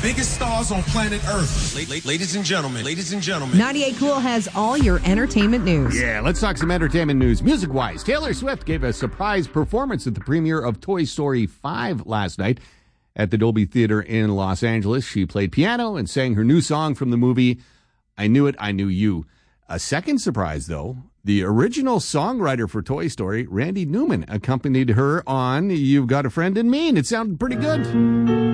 biggest stars on planet Earth. Ladies and gentlemen. 98 Cool has all your entertainment news. Yeah, let's talk some entertainment news. Music-wise, Taylor Swift gave a surprise performance at the premiere of Toy Story 5 last night at the Dolby Theater in Los Angeles. She played piano and sang her new song from the movie, I Knew It, I Knew You. A second surprise, though, the original songwriter for Toy Story, Randy Newman, accompanied her on You've Got a Friend in Me, and it sounded pretty good.